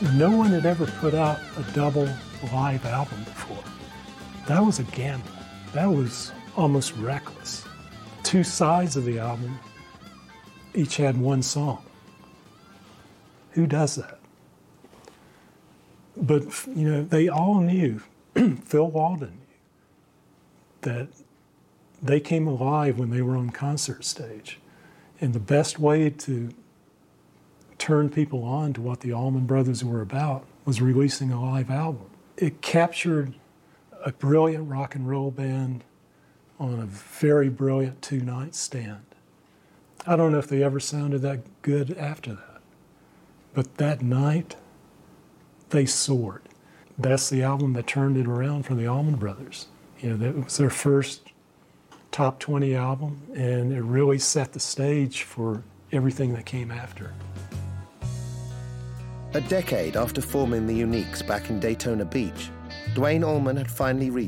No one had ever put out a double live album before. That was a gamble. That was almost reckless. Two sides of the album each had one song. Who does that? But, they all knew, Phil Walden knew, that they came alive when they were on concert stage. And the best way to turn people on to what the Allman Brothers were about was releasing a live album. It captured a brilliant rock and roll band on a very brilliant two-night stand. I don't know if they ever sounded that good after that, but that night, they soared. That's the album that turned it around for the Allman Brothers. That was their first top 20 album, and it really set the stage for everything that came after. A decade after forming the Uniques back in Daytona Beach, Duane Allman had finally reached